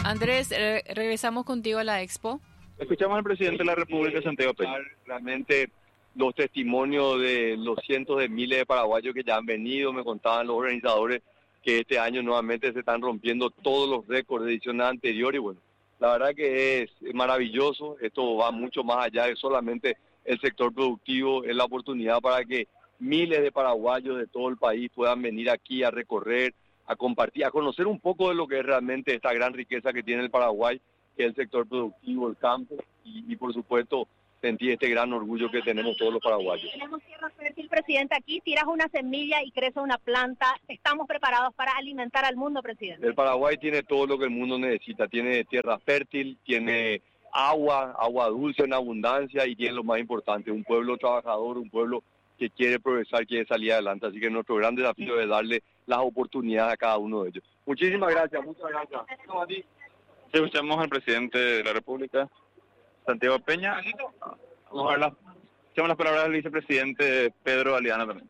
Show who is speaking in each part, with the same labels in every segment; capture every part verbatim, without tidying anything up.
Speaker 1: Andrés, re- regresamos contigo a la Expo.
Speaker 2: Escuchamos al presidente de la República, Santiago Peña. Realmente los testimonios de los cientos de miles de paraguayos que ya han venido, me contaban los organizadores que este año nuevamente se están rompiendo todos los récords de ediciones anteriores. Y bueno, la verdad que es maravilloso, esto va mucho más allá de solamente el sector productivo, es la oportunidad para que miles de paraguayos de todo el país puedan venir aquí a recorrer, a compartir, a conocer un poco de lo que es realmente esta gran riqueza que tiene el Paraguay, que es el sector productivo, el campo, y, y por supuesto sentir este gran orgullo que tenemos todos los paraguayos.
Speaker 3: Tenemos tierra fértil, presidente, aquí tiras una semilla y crece una planta. Estamos preparados para alimentar al mundo, presidente.
Speaker 2: El Paraguay tiene todo lo que el mundo necesita, tiene tierra fértil, tiene agua, agua dulce en abundancia y tiene lo más importante, un pueblo trabajador, un pueblo que quiere progresar, quiere salir adelante. Así que nuestro gran desafío es darle las oportunidades a cada uno de ellos. Muchísimas gracias, muchas gracias.
Speaker 4: Escuchamos al presidente de la República, Santiago Peña. Vamos a ver las, escuchamos las palabras del vicepresidente Pedro Aliana también.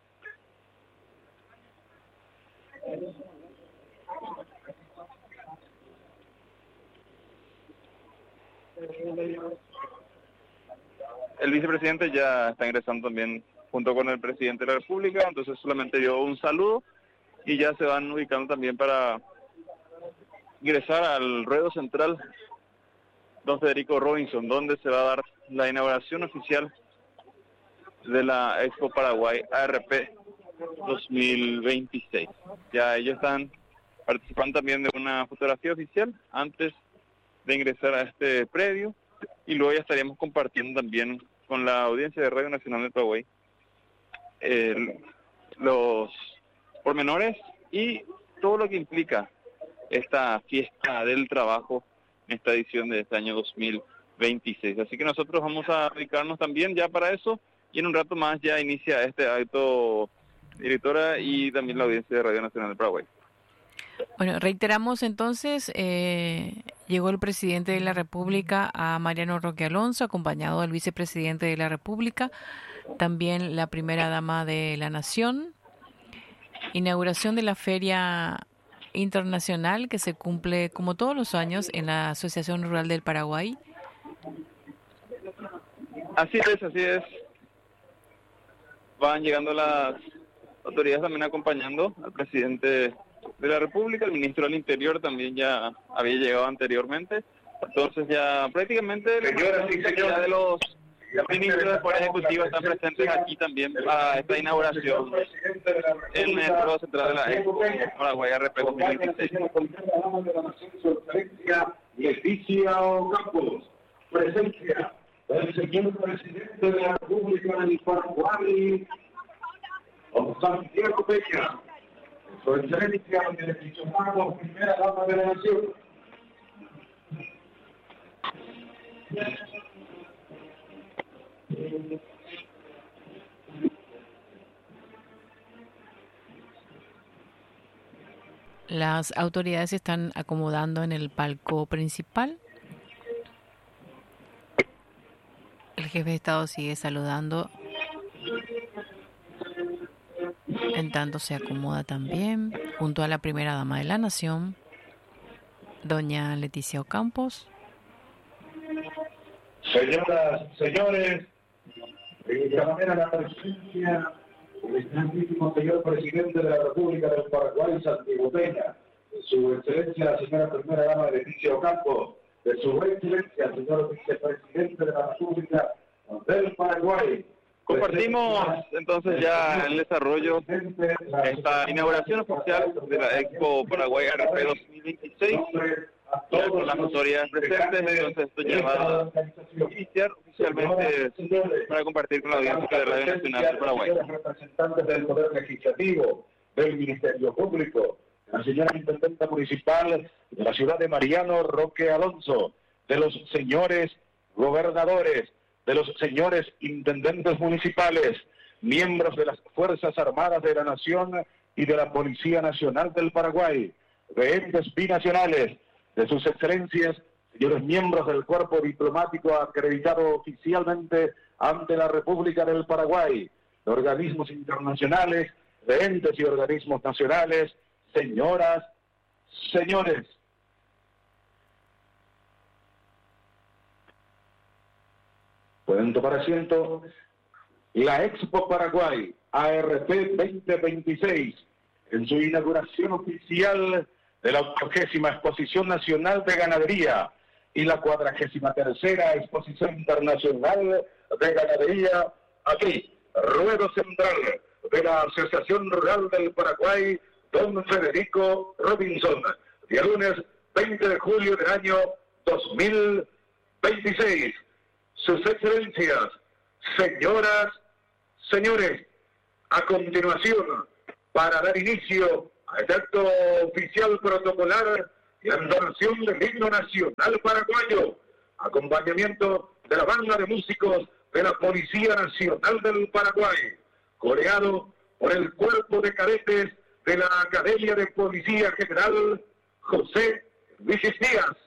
Speaker 4: El vicepresidente ya está ingresando también junto con el presidente de la República, entonces solamente dio un saludo y ya se van ubicando también para ingresar al ruedo central Don Federico Robinson, donde se va a dar la inauguración oficial de la Expo Paraguay A R P dos mil veintiséis. Ya ellos están participando también de una fotografía oficial antes de ingresar a este predio y luego ya estaríamos compartiendo también con la audiencia de Radio Nacional del Paraguay eh, los pormenores y todo lo que implica esta fiesta del trabajo en esta edición de este año dos mil veintiséis. Así que nosotros vamos a dedicarnos también ya para eso y en un rato más ya inicia este acto, directora, y también la audiencia de Radio Nacional del Paraguay.
Speaker 1: Bueno, reiteramos entonces, eh, llegó el presidente de la República a Mariano Roque Alonso, acompañado del vicepresidente de la República, también la primera dama de la Nación, inauguración de la Feria Internacional que se cumple como todos los años en la Asociación Rural del Paraguay.
Speaker 4: Así es, así es. Van llegando las autoridades también acompañando al presidente de la República, el ministro del Interior también ya había llegado anteriormente, entonces ya prácticamente
Speaker 2: Señoras y señores
Speaker 4: de los ministros de Poder Ejecutivo están presentes aquí también para esta inauguración en el Foro Central de la Expo Paraguay A R P dos mil veintiséis.
Speaker 5: Leticia Campos, presencia del señor presidente de la República del Paraguay, don Santiago Peña, su excelencia Leticia Campos, primera dama de la Nación.
Speaker 1: Las autoridades se están acomodando en el palco principal. El jefe de Estado sigue saludando. En tanto se acomoda también junto a la primera dama de la Nación, doña Leticia Ocampos.
Speaker 5: Señoras, señores, de esta manera la presencia del excelentísimo señor presidente de la República del Paraguay, Santiago Peña, de su excelencia la señora primera dama Leticia Ocampo, de su excelencia el señor vicepresidente de la República del Paraguay.
Speaker 4: Compartimos entonces ya el desarrollo de esta inauguración oficial de la Expo Paraguay A R P dos mil veintiséis, ya con las autoridades presentes, entonces esto ya va a iniciar oficialmente para compartir con la audiencia de Radio Nacional del Paraguay.
Speaker 5: Representantes del Poder Legislativo, del Ministerio Público, la señora Intendenta Municipal de la ciudad de Mariano Roque Alonso, de los señores gobernadores, de los señores intendentes municipales, miembros de las Fuerzas Armadas de la Nación y de la Policía Nacional del Paraguay, de entes binacionales, de sus excelencias, señores miembros del cuerpo diplomático acreditado oficialmente ante la República del Paraguay, de organismos internacionales, de entes y organismos nacionales, señoras, señores. Pueden tomar asiento. La Expo Paraguay A R P veinte veintiséis, en su inauguración oficial de la octogésima Exposición Nacional de Ganadería y la cuadragésima tercera Exposición Internacional de Ganadería, aquí, ruedo central de la Asociación Rural del Paraguay, don Federico Robinson, día lunes veinte de julio del año dos mil veintiséis. Sus excelencias, señoras, señores, a continuación, para dar inicio a este acto oficial protocolar y entonación del himno nacional paraguayo, acompañamiento de la banda de músicos de la Policía Nacional del Paraguay, coreado por el cuerpo de cadetes de la Academia de Policía General José Luis Díaz.